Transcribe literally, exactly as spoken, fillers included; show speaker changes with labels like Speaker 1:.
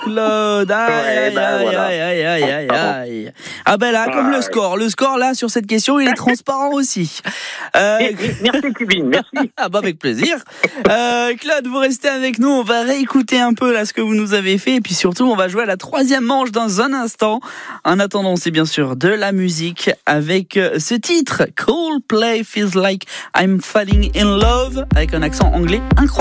Speaker 1: Claude, aïe,
Speaker 2: Ouais,
Speaker 1: aïe,
Speaker 2: ben,
Speaker 1: aïe,
Speaker 2: voilà.
Speaker 1: aïe, aïe, aïe, aïe, aïe. Ah ben là, comme
Speaker 2: Ah,
Speaker 1: le
Speaker 2: ouais.
Speaker 1: score, le score là sur cette question, il est transparent aussi. Euh,
Speaker 2: Merci Kevin, merci.
Speaker 1: ah bah avec plaisir. Euh, Claude, vous restez avec nous, on va réécouter un peu là ce que vous nous avez fait et puis surtout on va jouer à la troisième manche dans un instant. En attendant, c'est bien sûr de la musique avec ce titre, Coldplay Feels Like I'm Falling in Love, avec un accent anglais incroyable.